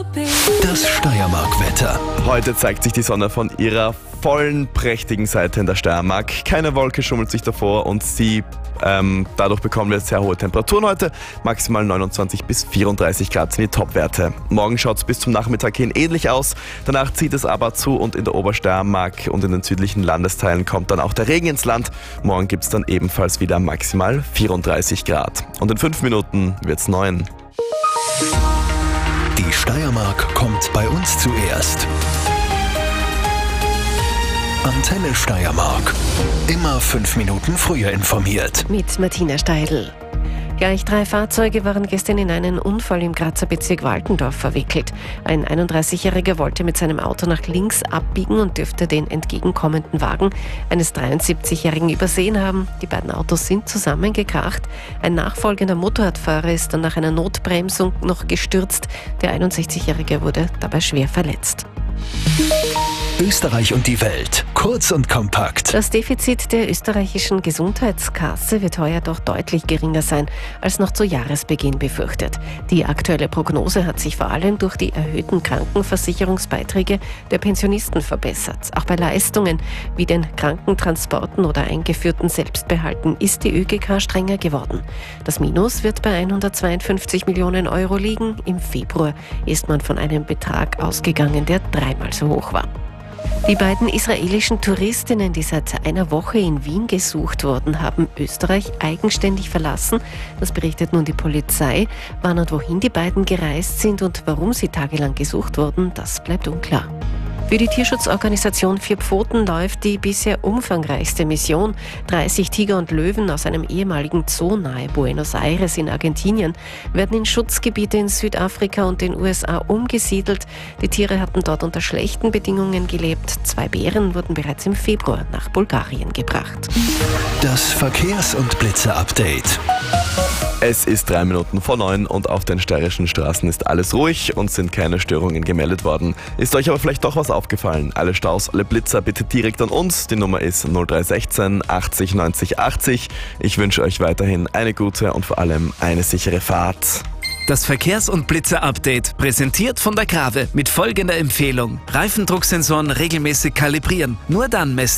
Das Steiermark-Wetter. Heute zeigt sich die Sonne von ihrer vollen, prächtigen Seite in der Steiermark. Keine Wolke schummelt sich davor und dadurch bekommen wir sehr hohe Temperaturen heute. Maximal 29 bis 34 Grad sind die Topwerte. Morgen schaut es bis zum Nachmittag hin ähnlich aus. Danach zieht es aber zu und in der Obersteiermark und in den südlichen Landesteilen kommt dann auch der Regen ins Land. Morgen gibt es dann ebenfalls wieder maximal 34 Grad. Und in 5 Minuten wird's 9. Die Steiermark kommt bei uns zuerst. Antenne Steiermark. Immer 5 Minuten früher informiert. Mit Martina Steidl. Gleich 3 Fahrzeuge waren gestern in einen Unfall im Grazer Bezirk Waltendorf verwickelt. Ein 31-Jähriger wollte mit seinem Auto nach links abbiegen und dürfte den entgegenkommenden Wagen eines 73-Jährigen übersehen haben. Die beiden Autos sind zusammengekracht. Ein nachfolgender Motorradfahrer ist dann nach einer Notbremsung noch gestürzt. Der 61-Jährige wurde dabei schwer verletzt. Österreich und die Welt. Kurz und kompakt. Das Defizit der österreichischen Gesundheitskasse wird heuer doch deutlich geringer sein, als noch zu Jahresbeginn befürchtet. Die aktuelle Prognose hat sich vor allem durch die erhöhten Krankenversicherungsbeiträge der Pensionisten verbessert. Auch bei Leistungen wie den Krankentransporten oder eingeführten Selbstbehalten ist die ÖGK strenger geworden. Das Minus wird bei 152 Millionen Euro liegen. Im Februar ist man von einem Betrag ausgegangen, der 3-mal so hoch war. Die beiden israelischen Touristinnen, die seit einer Woche in Wien gesucht wurden, haben Österreich eigenständig verlassen. Das berichtet nun die Polizei. Wann und wohin die beiden gereist sind und warum sie tagelang gesucht wurden, das bleibt unklar. Für die Tierschutzorganisation Vier Pfoten läuft die bisher umfangreichste Mission. 30 Tiger und Löwen aus einem ehemaligen Zoo nahe Buenos Aires in Argentinien werden in Schutzgebiete in Südafrika und den USA umgesiedelt. Die Tiere hatten dort unter schlechten Bedingungen gelebt. 2 Bären wurden bereits im Februar nach Bulgarien gebracht. Das Verkehrs- und Blitzer-Update. Es ist 3 Minuten vor 9 und auf den steirischen Straßen ist alles ruhig und sind keine Störungen gemeldet worden. Ist euch aber vielleicht doch was aufgefallen? Alle Staus, alle Blitzer bitte direkt an uns. Die Nummer ist 0316 80 90 80. Ich wünsche euch weiterhin eine gute und vor allem eine sichere Fahrt. Das Verkehrs- und Blitzer-Update, präsentiert von der Grave mit folgender Empfehlung: Reifendrucksensoren regelmäßig kalibrieren. Nur dann messen